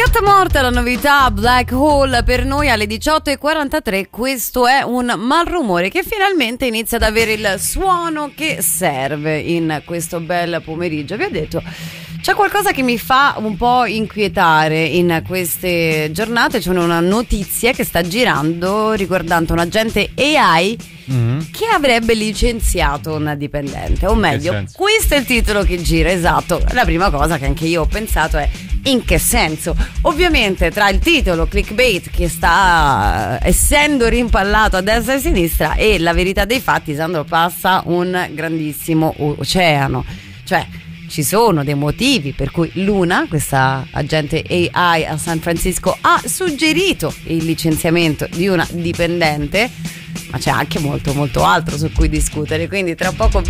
Gatta Morta, la novità Black Hole per noi alle 18:43. Questo è un malrumore che finalmente inizia ad avere il suono che serve in questo bel pomeriggio. Vi ho detto, c'è qualcosa che mi fa un po' inquietare in queste giornate. C'è una notizia che sta girando riguardante un agente AI che avrebbe licenziato una dipendente, o meglio, questo è il titolo che gira, esatto. La prima cosa che anche io ho pensato è: in che senso? Ovviamente tra il titolo clickbait che sta essendo rimpallato a destra e a sinistra e la verità dei fatti, Sandro, passa un grandissimo oceano. Cioè, ci sono dei motivi per cui Luna, questa agente AI a San Francisco, ha suggerito il licenziamento di una dipendente, ma c'è anche molto molto altro su cui discutere, quindi tra poco